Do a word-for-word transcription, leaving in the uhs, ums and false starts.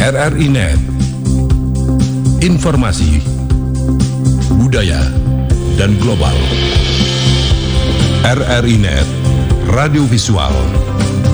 R R I Net, informasi, budaya, dan global. R R I Net, radio visual.